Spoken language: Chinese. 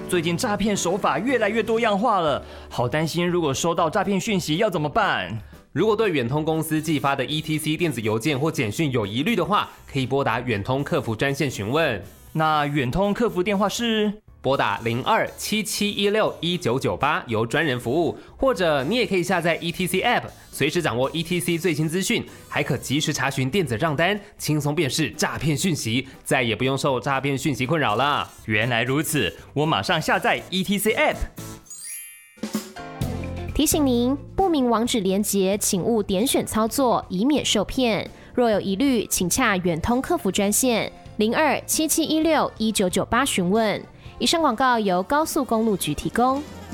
最近诈骗手法越来越多样化了，好担心如果收到诈骗讯息要怎么办？ 如果对远通公司寄发的 ETC 电子邮件或简讯有疑虑的话，可以拨打远通客服专线询问。 那远通客服电话是拨打02-7716-1998，由专人服务，或者你也可以下载 ETC App， 随时掌握 ETC 最新资讯，还可及时查询电子账单，轻松辨识诈骗讯息，再也不用受诈骗讯息困扰了。 原来如此，我马上下载 ETC App。 提醒您，不明网址连结请勿点选操作，以免受骗。若有疑虑，请洽远通客服专线02-7716-1998询问。以上广告由高速公路局提供。